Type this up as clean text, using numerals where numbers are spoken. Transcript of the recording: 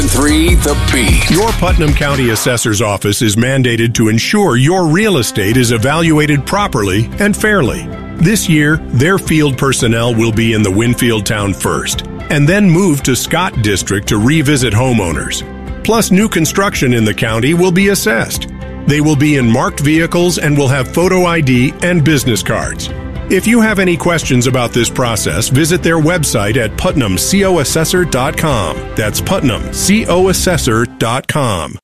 101.3 The Beat. Your Putnam County Assessor's Office is mandated to ensure your real estate is evaluated properly and fairly. This year, their field personnel will be in the Winfield town first, and then move to Scott District to revisit homeowners. Plus, new construction in the county will be assessed. They will be in marked vehicles and will have photo ID and business cards. If you have any questions about this process, visit their website at putnamcoassessor.com. That's putnamcoassessor.com.